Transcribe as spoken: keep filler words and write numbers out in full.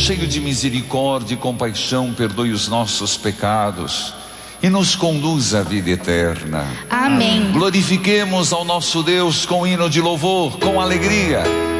cheio de misericórdia e compaixão, perdoe os nossos pecados e nos conduza à vida eterna. Amém. Glorifiquemos ao nosso Deus com hino de louvor, com alegria.